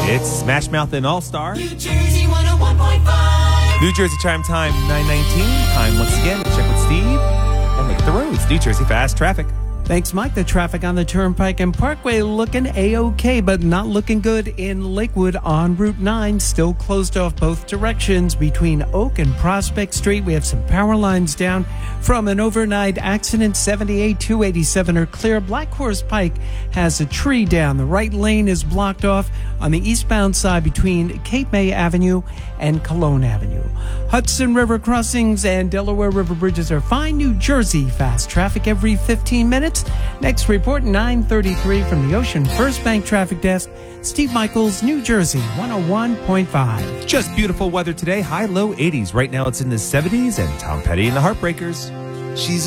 It's Smash Mouth and All-Star. New Jersey 101.5. New Jersey Chime Time 9:19. Time once again to check with Steve and look at the roads. New Jersey Fast Traffic. Thanks, Mike. The traffic on the Turnpike and Parkway looking A-OK, but not looking good in Lakewood on Route 9. Still closed off both directions between Oak and Prospect Street. We have some power lines down from an overnight accident. 78, 287 are clear. Black Horse Pike has a tree down. The right lane is blocked off on the eastbound side between Cape May Avenue and Cologne Avenue. Hudson River crossings and Delaware River bridges are fine. New Jersey fast traffic every 15 minutes. Next report, 9:33 from the Ocean First Bank Traffic Desk. Steve Michaels, New Jersey 101.5. Just beautiful weather today. High, low 80s. Right now it's in the 70s. And Tom Petty and the Heartbreakers. She's